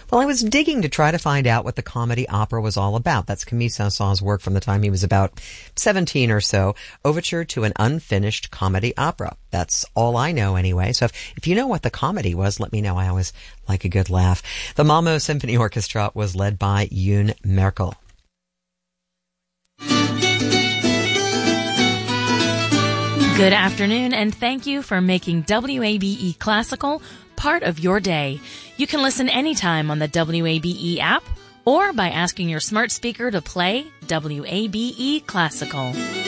Well, I was digging to try to find out what the comedy opera was all about. That's Camille Saint-Saëns' work from the time he was about 17 or so, Overture to an Unfinished Comedy Opera. That's all I know anyway. So if you know what the comedy was, let me know. I always like a good laugh. The Malmö Symphony Orchestra was led by Yoon Merkel. Good afternoon, and thank you for making WABE Classical part of your day. You can listen anytime on the WABE app or by asking your smart speaker to play WABE Classical.